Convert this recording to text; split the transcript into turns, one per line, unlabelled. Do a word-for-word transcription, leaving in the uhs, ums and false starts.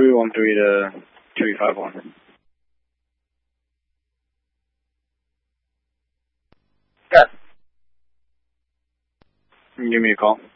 three one three to three five one.
Yes.
Give me a call.